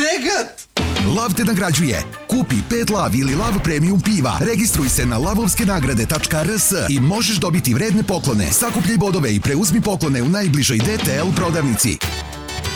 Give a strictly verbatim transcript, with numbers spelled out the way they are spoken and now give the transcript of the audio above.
regat! Lav te nagrađuje. Kupi pet Lav ili Lav Premium piva. Registruj se na lavovske nagrade tačka r s i možeš dobiti vredne poklone. Sakupljaj bodove i preuzmi poklone u najbližoj D T L prodavnici.